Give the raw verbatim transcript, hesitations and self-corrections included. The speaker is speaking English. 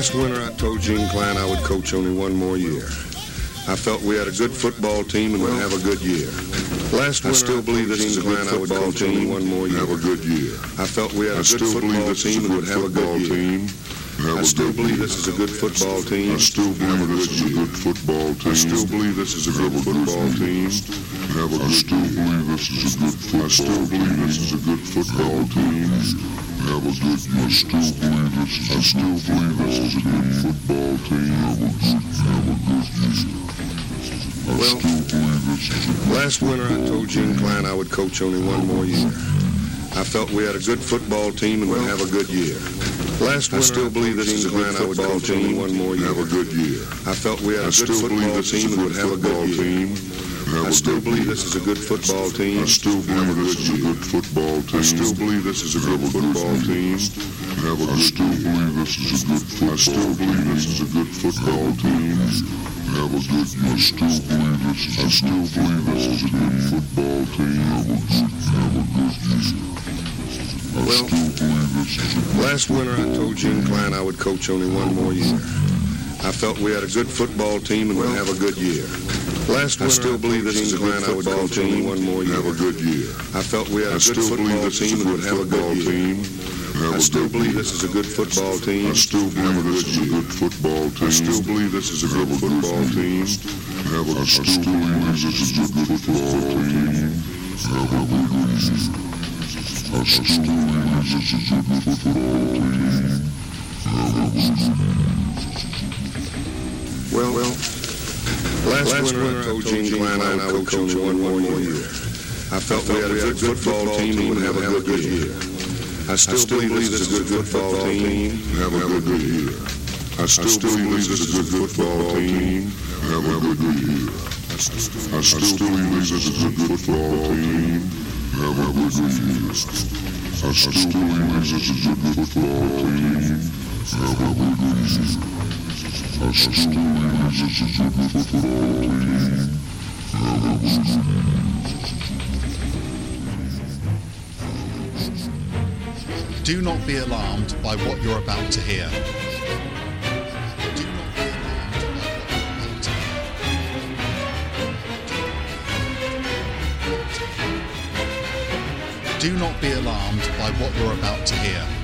Last winter, I told Gene Klein I would coach only one more year. I felt we had a good football team and would have a good year. Last winter, I still believe this is a good football team. One more year. Have a good year. I felt we had a good football team and would have a good year. I still believe this is a good football team. I still believe this is a good football team. I still believe this is a good football team. Have a good I still believe this is a good football. I still believe this is a good football team. Have a good. I still believe this is. I still believe this is a good football team. Have a good. Have a good year. I Well, still believe this is a good last winter I told Gene Klein I would coach only one more year. I felt we had a good football team and would have a good year. Last winter, I still believe this is a good football team. One more year. Have a good year. I felt we had a good football team and would have a good year. I still believe this is a good football team. I still believe this is a good football team. I still believe this is a good football team. Have a good. I still believe this is a good football. I still believe this is a good football team. Have a good. I still believe this is. I still believe this is a good football team. Have a good. Have a good year. I Well, still believe this is a good. Last winter I told Gene Klein I would coach only one more year. I felt we had a good football team and would have a good year. Last winter, I still believe this is a good football team. One more year. Have a good year. I felt we had a I good still believe football this is team a and would good have a football good year. team. Have I a still good believe year. this is a good football team. I still believe this is a good football team. I still believe this is a good football team. Have a. I still believe this is a good football team. Have a good year. I still believe this is a good football team. Have a good year. Well, well. Last, Last winter, winter I told Gene Klein I would coach only one more year. I felt we had a good football team and would have a good year. I still believe this is a good football team. Have a good year. I still believe this is a good football team. Have a good year. I still believe this is a good football team. Have a good year. I still believe this is a good football team. Have a good year. I still believe this is a good football team. Have a good year. Do not be alarmed by what you're about to hear. Do not be alarmed by what you're about to hear.